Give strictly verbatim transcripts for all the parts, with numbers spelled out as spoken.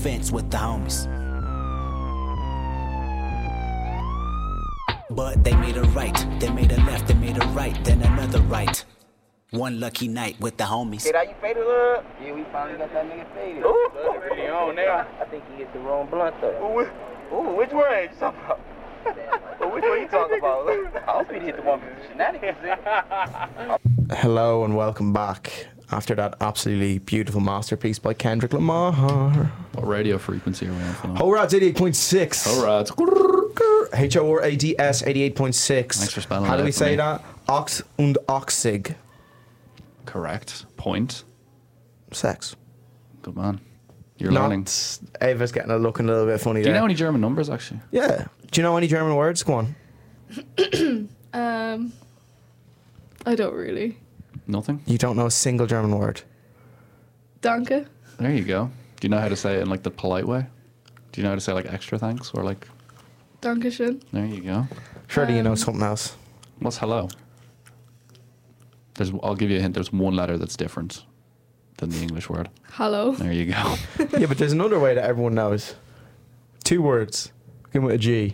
fence with the homies. But they made a right, they made a left, they made a right, then another right. One lucky night with the homies. Hey, you faded up? Yeah, we finally got that nigga faded. Ooh, really on now. I think he hit the wrong blunt though. Ooh, ooh which one are you talking about? Well, which one you talking about? I hope he hit the one with the shenanigans in. Hello and welcome back after that absolutely beautiful masterpiece by Kendrick Lamar. What radio frequency are we on for? Horads eighty-eight point six. Horads. H O R A D S eighty-eight point six. Thanks for spelling How do it we out for say me. that? Ox und Oxig. Correct. Point. Sex. Good man. You're Not learning. Ava's getting a looking a little bit funny Do you there. know any German numbers, actually? Yeah. Do you know any German words? Go on. um, I don't really. Nothing? You don't know a single German word. Danke. There you go. Do you know how to say it in, like, the polite way? Do you know how to say, like, extra thanks? Or, like... Dankeschön. There you go. Surely you know Um, something else. What's hello? There's. I'll give you a hint. There's one letter that's different than the English word. Hello. There you go. Yeah, but there's another way that everyone knows. Two words. Begin with a G.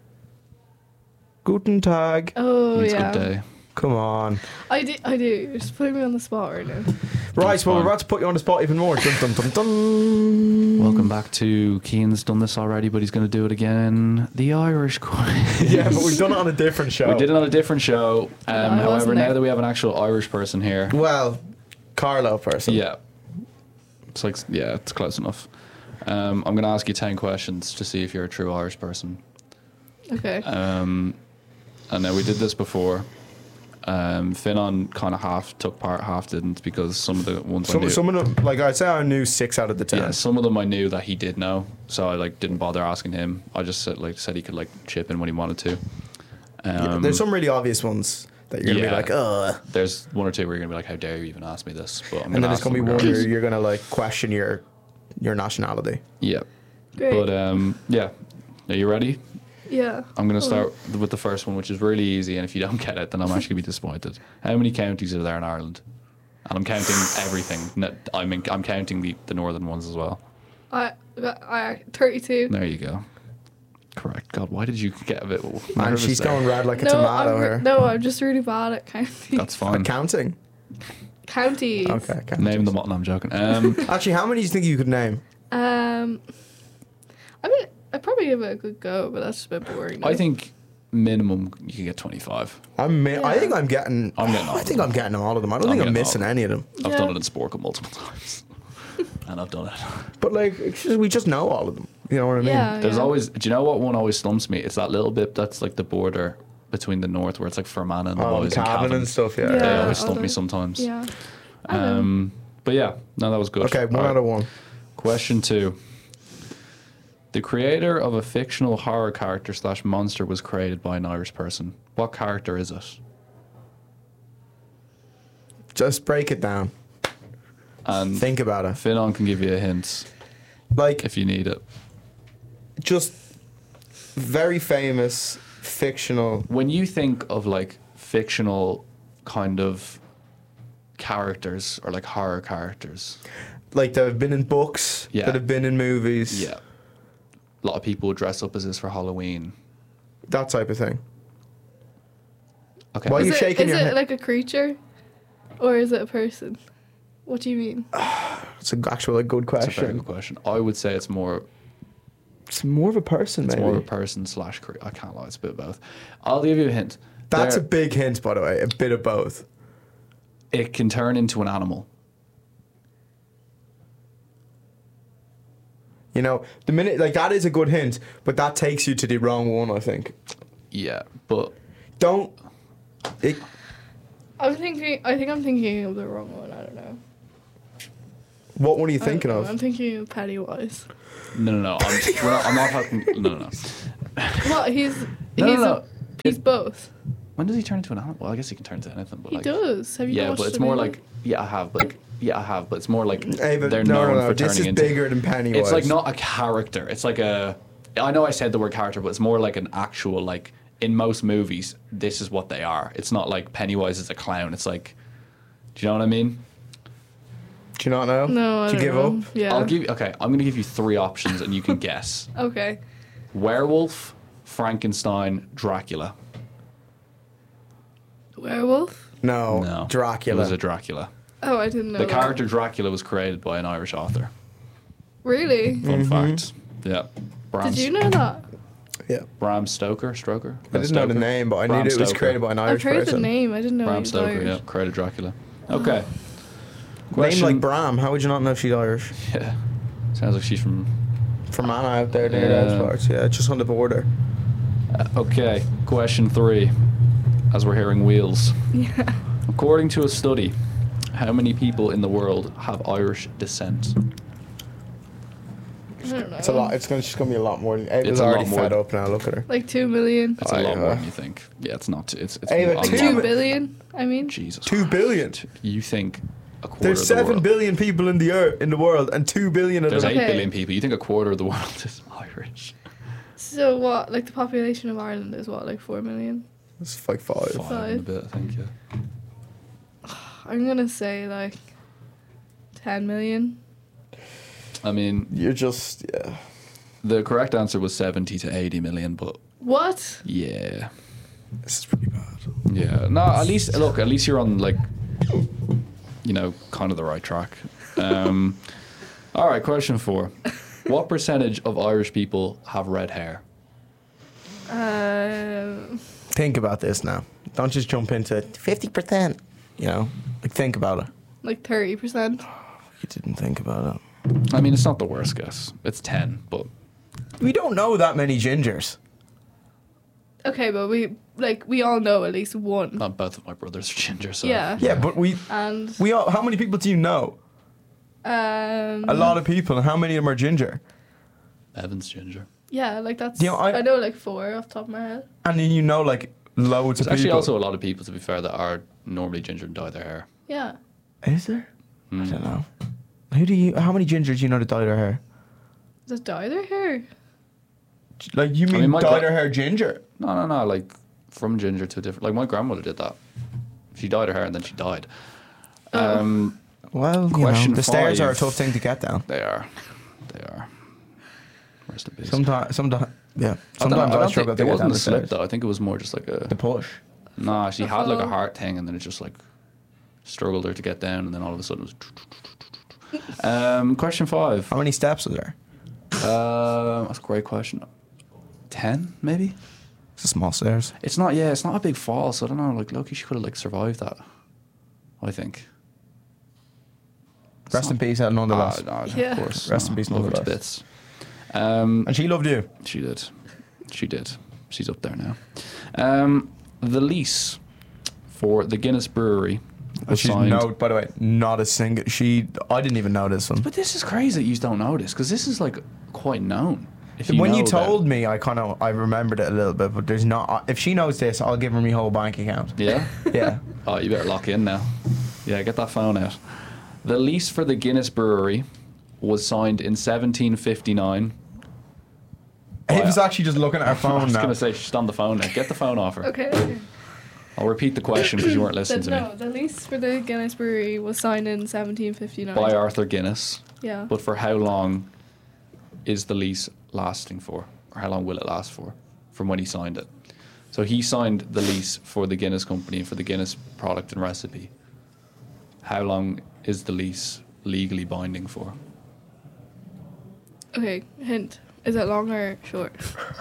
Guten Tag. Oh Means yeah. good day. Come on. I do. I do. You're just putting me on the spot right now. Right, That's well, we're fine. about to put you on the spot even more. Dun, dun, dun, dun. Welcome back to Keane's done this already, but he's going to do it again. The Irish quiz. Yeah, but we've done it on a different show. We did it on a different show. Um, I however, wasn't now there. that we have an actual Irish person here, Well, Carlo person. yeah, it's like yeah, it's close enough. Um, I'm going to ask you ten questions to see if you're a true Irish person. Okay. Um, and now we did this before. Um, Finon kind of half took part, half didn't, because some of the ones I Some, knew, some of them, like I'd say I knew six out of the ten. yeah, some of them I knew that he did know, so I like didn't bother asking him. I just said like said he could like chip in when he wanted to. Yeah, Um, there's some really obvious ones that you're going to yeah. be like, ugh. There's one or two where you're gonna be like, "How dare you even ask me this?" But I'm And gonna then there's ask going to them be one regardless. where you're going to like question your your nationality. Yeah, Great. but um, yeah. Are you ready? yeah. I'm gonna Oh. start with the first one, which is really easy, and if you don't get it, then I'm actually gonna be disappointed. How many counties are there in Ireland? And I'm counting everything. No, I mean, I'm counting the, the northern ones as well. I. I. thirty-two. There you go. Correct. God, why did you get a bit Man, nervous she's there? going red like a No, tomato I'm, re- here. no, I'm just really bad at counting. That's fine. Counting? Counties. Okay, counting. Name them. No, I'm joking. Um, Actually, how many do you think you could name? Um. I mean, I'd probably give it a good go, but that's just a bit boring. I now. think minimum you can get twenty-five. I'm. Mi- I Yeah. think I'm getting. I'm getting all I of think them. I'm getting all of them. I don't I'm think I'm getting all missing of them. any of them. I've Yeah. done it in Spork multiple times, and I've done it. But like, it's just, we just know all of them. You know what I mean? Yeah. There's yeah. always. Do you know what one always stumps me? It's that little bit that's like the border between the north, where it's like Fermanagh and the Oh, boys and Cavan Cavan. and stuff. Yeah. They Yeah. always stump other- me sometimes. Yeah. I know. Um, but yeah, no, that was good. Okay, one All out right. of one. Question two. The creator of a fictional horror character slash monster was created by an Irish person. What character is it? Just break it down. And Think about it. Finon can give you a hint Like, if you need it. just very famous fictional. When you think of like fictional kind of characters or like horror characters, Like that have been in books. Yeah. That have been in movies. yeah, a lot of people dress up as this for Halloween. That type of thing. Okay, Why are Is you it, shaking is your it head? like a creature, or is it a person? What do you mean? It's an actual a good that's a very question. good question. I would say it's more It's more of a person, It's maybe. more of a person slash cre- I can't lie, it's a bit of both. I'll give you a hint. That's There- a big hint, by the way. A bit of both. It can turn into an animal. You know, the minute like that is a good hint, but that takes you to the wrong one. I think. Yeah, but Don't. It, I'm thinking. I think I'm thinking of the wrong one. I don't know. what one are you I don't thinking know. of? I'm thinking of Pennywise. no, no, no. I'm, we're not, I'm not talking. No, no, no. What? He's No, he's no, no. A, he's both. When does he turn into an animal? Well, I guess he can turn into anything. But He like, does. Have you yeah, watched but it's the more movie? like yeah, I have. But like, yeah, I have. But it's more like Ava, they're no, known no, no. for This turning is into. bigger than Pennywise. It's like not a character. It's like a. I know I said the word character, but it's more like an actual like. In most movies, this is what they are. It's not like Pennywise is a clown. It's like, do you know what I mean? Do you not know? No, I Do you don't give know. up? Yeah. I'll give you. Okay, I'm going to give you three options, and you can guess: Okay. werewolf, Frankenstein, Dracula. Werewolf? No. No, Dracula. It was a Dracula. Oh, I didn't know. The that. character Dracula was created by an Irish author. Really? Fun fact. Yeah. Bram, Did you know that? Yeah. Bram Stoker, Stroker. I didn't know the name, but I Bram knew it was Stoker. created by an Irish I've heard person. the name. I didn't know he Bram was Stoker, Irish. yeah, created Dracula. Okay. Name Question. like Bram. How would you not know she's Irish? Yeah. Sounds like she's from. From Anna out there near Yeah. those parts. Yeah, just on the border. Uh, okay. Question three. As we're hearing wheels. Yeah. According to a study, how many people in the world have Irish descent? I don't know. It's a lot. It's gonna, just gonna be a lot more. Than, Ava's It's a lot already more. fed up now. Look at her. Like two million. It's a I, lot more uh, than you think. Yeah, it's not. It's it's Ava, a lot. two Two billion, I mean. Jesus. Two billion. You think a quarter There's of the seven world. billion people in the earth in the world, and two billion of There's them. eight Okay. billion people. You think a quarter of the world is Irish? So what? Like the population of Ireland is what? Like four million? It's like five. Five and a bit, I think. Yeah. I'm gonna say like ten million. I mean, You're just yeah. the correct answer was seventy to eighty million, but What? yeah, This is pretty bad. yeah. No, at least look. At least you're on like, you know, kind of the right track. Um, all right, question four. What percentage of Irish people have red hair? Uh, Think about this now. Don't just jump into fifty percent. You know, like think about it. like thirty percent. You didn't think about it. I mean, it's not the worst guess. It's ten, but We don't know that many gingers. Okay, but we like we all know at least one. not both of my brothers are ginger. So Yeah. Yeah, but we And we all. How many people do you know? um, A lot of people, and how many of them are ginger? Evan's ginger. yeah, like that's. You know, I- I, know like four off the top of my head. And then you know, like loads There's of actually people. also a lot of people, to be fair, that are normally ginger and dye their hair. Yeah. Is there? I Mm. don't know. Who do you? How many gingers do you know that dye their hair? Does dye their hair? Like you mean, mean, my dye gra- their hair ginger? No, no, no. Like from ginger to different. Like my grandmother did that. She dyed her hair and then she died. Oh. Um, Well, you Question know, the stairs are a five. tough thing to get down. they are. They are. Rest in peace. Sometimes, sometimes, yeah. I don't know, Sometimes I I, don't struggle think to it get down wasn't the a slip stairs. though. I think it was more just like a. The push. Nah, she had like a fall. heart thing, and then it just like struggled her to get down, and then all of a sudden it was. Um, question five. How many steps are there? Um, that's a great question. Ten, maybe. It's a small stairs. It's not. Yeah, it's not a big fall, so I don't know. Like Loki, she could have like survived that. I think. It's Rest in not- peace, Ellen, nonetheless. Ah, no, Yeah. of course. Rest in no, peace, love her to nonetheless. bits. Um, And she loved you. she did. She did. She's up there now. Um, the lease for the Guinness Brewery And was she's signed. no, by the way, not a single. She, I didn't even know this one. But this is crazy that you don't know this, because this is like quite known. If When know you about- told me, I kind of, I remembered it a little bit, but there's not. If she knows this, I'll give her my whole bank account. Yeah. Yeah. Oh, you better lock in now. Yeah, get that phone out. The lease for the Guinness Brewery was signed in seventeen fifty-nine. He was actually just looking at her I phone was now. going to say she's on the phone now. Get the phone off her. Okay. okay. I'll repeat the question because you weren't listening The, to no, me. the lease for the Guinness Brewery was signed in seventeen fifty-nine. By Arthur Guinness. Yeah. But for how long is the lease lasting for? Or how long will it last for from when he signed it? So he signed the lease for the Guinness company, for the Guinness product and recipe. How long is the lease legally binding for? Okay, hint. Is it long or short?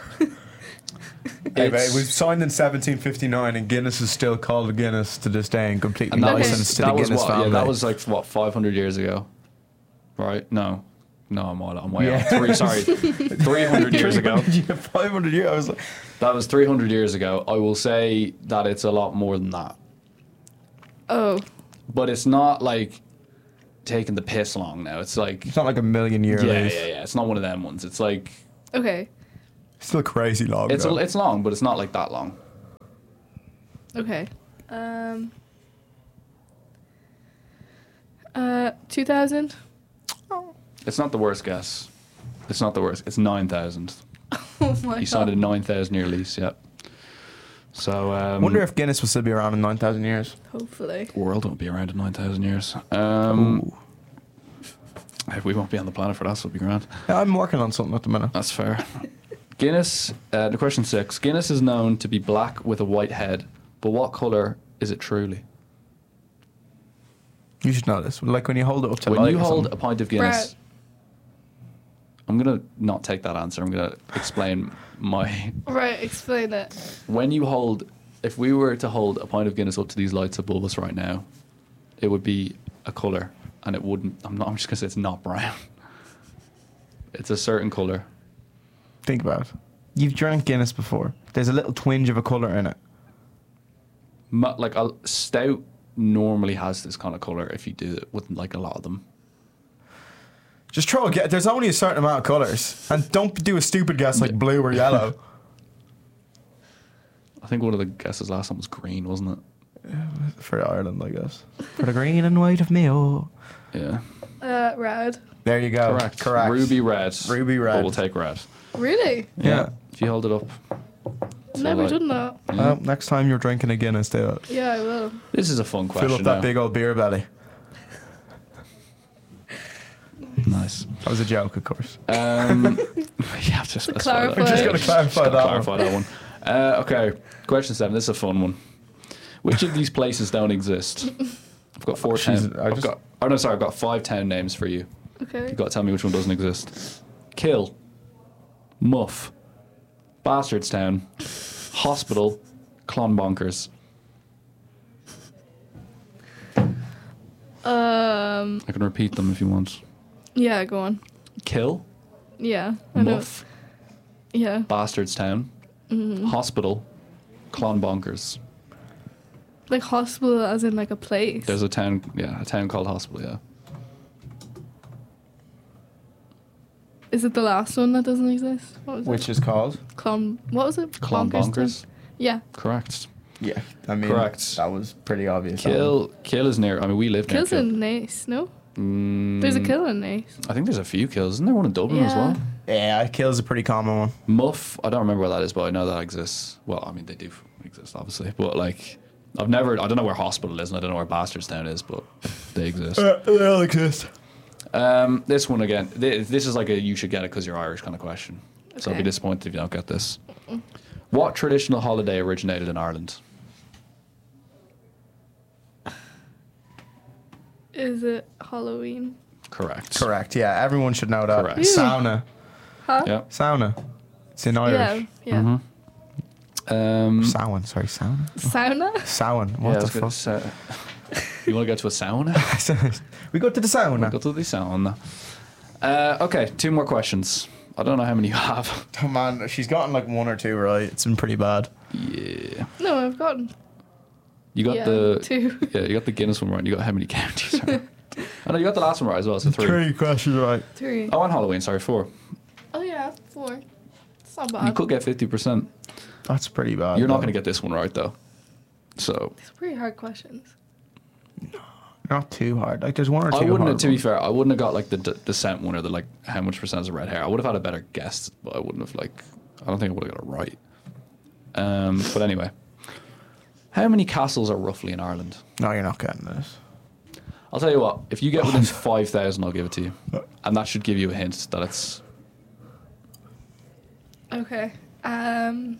Hey, It's- it was signed in seventeen fifty-nine, and Guinness is still called Guinness to this day, and completely And that Okay. licensed was, to that the was Guinness what, family. yeah, that was like, what, five hundred years ago? Right? No. No, I'm, all, I'm way Yeah. off. Three, sorry. three hundred years ago. five hundred years. I was like, That was three hundred years ago. I will say that it's a lot more than that. Oh, But it's not like taking the piss long now. It's like, it's not like a million year yeah, lease. yeah, yeah. It's not one of them ones. It's like, okay. Still crazy long. it's a, though. it's long, but it's not like that long. Okay. Um. Uh, two thousand. It's not the worst guess. It's not the worst. It's nine thousand. Oh my He god. signed a nine thousand year lease, yeah. So, um, wonder if Guinness will still be around in nine thousand years. Hopefully. the world won't be around in nine thousand years. Um, We won't be on the planet for that, so it'll be grand. Yeah, I'm working on something at the minute. That's fair. Guinness, uh, the question six. Guinness is known to be black with a white head, but what colour is it truly? You should know this. Like when you hold it up to When light you or hold something. a pint of Guinness, Brown. I'm going to not take that answer. I'm going to explain my... Right, explain it. When you hold... If we were to hold a pint of Guinness up to these lights above us right now, it would be a colour, and it wouldn't... I'm, not, I'm just going to say it's not brown. It's a certain colour. Think about it. You've drank Guinness before. There's a little twinge of a colour in it. Ma- like, a stout normally has this kind of colour if you do it with, like, a lot of them. Just throw a guess. There's only a certain amount of colours. And don't do a stupid guess like blue or yellow. I think one of the guesses last time was green, wasn't it? For Ireland, I guess. For the green and white of Mayo. Yeah. Uh, red. There you go. Correct. Correct. Ruby red. Ruby red. But we'll take red. Really? Yeah. If you hold it up. to Never light. done that. Well, next time you're drinking a Guinness, do it. Yeah, I will. This is a fun question. Fill up that now. big old beer belly. Nice. That was a joke, of course. Um, yeah, just To specify that. clarify. Just gotta clarify Gotta that clarify that one. Uh, okay, question seven. This is a fun one. Which of these places don't exist? I've got four Jeez, town. I I've just- got. Oh no, sorry. I've got five town names for you. Okay. You've got to tell me which one doesn't exist. Kill, Muff, Bastardstown, Hospital, Clonbonkers. Um. I can repeat them if you want. Yeah, go on. Kill, Yeah. I know. Muff, Yeah. Bastardstown, Mm-hmm. Hospital, Clonbonkers. Like hospital, as in like a place. There's a town, yeah, a town called Hospital, yeah. Is it the last one that doesn't exist? What was Which it? is called? Clon. What was it? Clonbonkers. Bonkers? Yeah. Correct. Yeah. I mean, Correct. that was pretty obvious. Kill, Kill is near. I mean, we live near Kills Kill. in Nace, no? Mm, There's a kill in Nace. I think there's a few kills. Isn't there one in Dublin as Yeah. well? Yeah, Kill's a pretty common one. Muff, I don't remember where that is, but I know that exists. Well, I mean, they do exist, obviously. But, like, I've never, I don't know where Hospital is, and I don't know where Bastardstown is, but they exist. they all exist. Um, this one again, th- this is like a you should get it because you're Irish kind of question. So I'll be Okay. disappointed if you don't get this. What traditional holiday originated in Ireland? Is it Halloween? Correct. Correct, yeah. Everyone should know that. Correct. Ew. Sauna. Huh? Yeah. Sauna. It's in Yeah. Irish. Yeah. Mm-hmm. Um, Samhain, sorry, sauna? Sauna? Samhain, yeah, I what was the gonna fuck? say- you want to go to a sauna? We go to the sauna. Go to the sauna. Uh, okay, two more questions. I don't know how many you have. Oh man, she's gotten like one or two right. It's been pretty bad. Yeah. No, I've gotten You got yeah, the two. yeah, you got the Guinness one right. You got how many counties? Right? I know you got the last one right as well. So three. Three questions right. Three. Oh, on Halloween, sorry, four. Oh yeah, four. It's not You bad. could get fifty percent. That's pretty bad. You're not though. going to get this one right though. So It's pretty hard questions. Not too hard. Like there's one or two. I wouldn't. Have, hard to be ones. fair, I wouldn't have got like the d- descent one or the like how much percent of red hair. I would have had a better guess, but I wouldn't have like. I don't think I would have got it right. Um, but anyway, how many castles are roughly in Ireland? No, you're not getting this. I'll tell you what. If you get within five thousand, I'll give it to you, and that should give you a hint that it's. Okay. Um.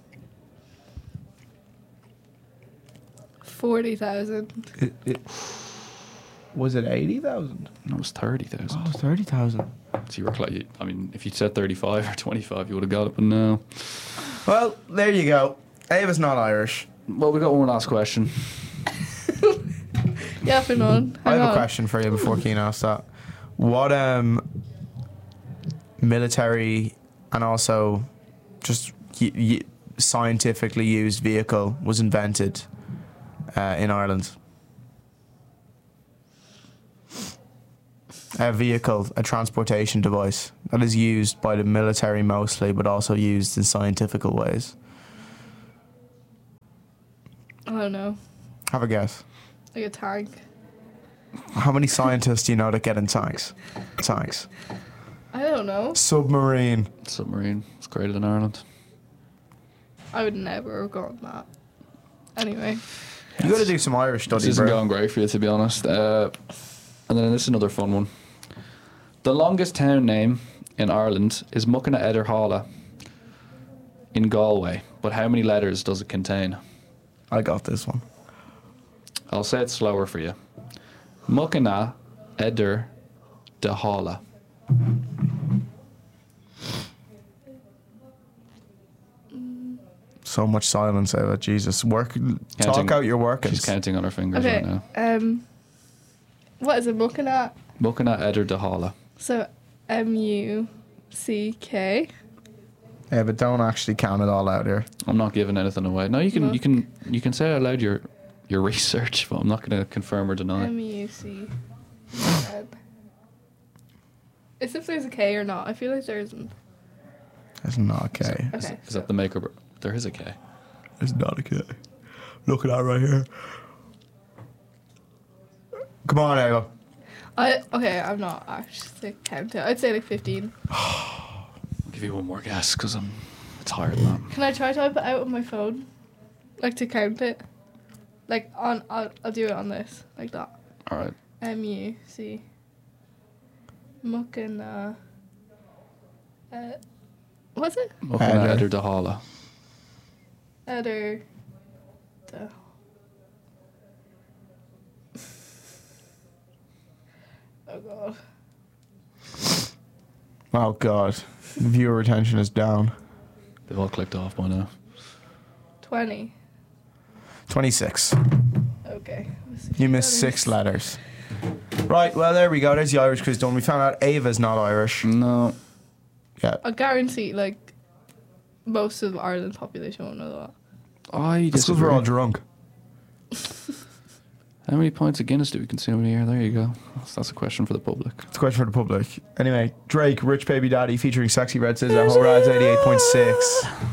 Forty thousand. It, it, was it eighty thousand? No, it was thirty thousand. Oh, thirty thousand. So you were like, I mean, if you said thirty-five or twenty-five, you would have got it, but no. Well, there you go. Ava's not Irish. Well, we got one last question. Yeah, for none. I Hang have a on. question for you before Keen asks that. What um military and also just y- y- scientifically used vehicle was invented uh, in Ireland? A vehicle, a transportation device that is used by the military mostly, but also used in scientific ways. I don't know. Have a guess. Like a tank. How many scientists do you know that get in tanks? Tanks. I don't know. Submarine. Submarine. It's created in Ireland. I would never have gotten that. Anyway. You got to do some Irish This study, isn't bro. going great for you, to be honest. Uh, and then this is another fun one. The longest town name in Ireland is Muckina Ederhalla in Galway, but how many letters does it contain? I got this one. I'll say it slower for you. Muckina Ederhalla. So much silence out of it. Jesus, work. Talk Counting- out your workings. She's counting on her fingers Okay. right now. Um, what is it? Muckina. Muckina Ederhalla. So M U C K. Yeah, but don't actually count it all out here. I'm not giving anything away. No, you can you Look. can you can say out loud your your research, but I'm not going to confirm or deny. M U C. It's if there's a K or not. I feel like there isn't. It's not okay. Is, Okay. is that the make or br- there is a K. It's not okay. Look at that right here. Come on, Ava. I okay. I'm not actually counting. I'd say like fifteen. I'll give you one more guess because I'm it's higher than that. Can I try type it out on my phone, like to count it? Like on, I'll, I'll do it on this, like that. All right. M U C. Muckina. Uh, what's it? Muckina Eder. Ederhalla. Eder. The. Oh god. Oh God, viewer retention is down. They've all clicked off by now. Twenty. Twenty-six. Okay. You missed six letters. Right. Well, there we go. There's the Irish quiz done. We found out Ava's not Irish. No. Yeah. I guarantee, like, most of Ireland's population won't know that. I It's because we're all drunk. How many pints of Guinness do we consume a year? There you go. That's, that's a question for the public. It's a question for the public. Anyway, Drake, Rich Baby Daddy featuring Sexy Red Scissors at Whole Rads eighty-eight point six.